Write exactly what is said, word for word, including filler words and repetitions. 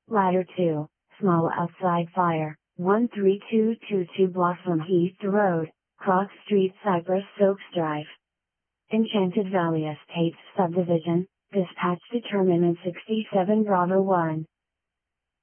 Ladder two, Small Outside Fire, one three two two two Blossom Heath Road, Cross Street, Cypress Oaks Drive. Enchanted Valley Estates Subdivision, dispatch determinant sixty-seven Bravo one.